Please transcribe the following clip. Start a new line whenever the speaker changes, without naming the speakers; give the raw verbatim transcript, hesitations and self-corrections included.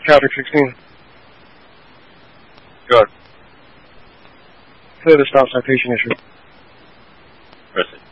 Traffic sixteen.
Go ahead.
Clear the stop citation issue.
Press it.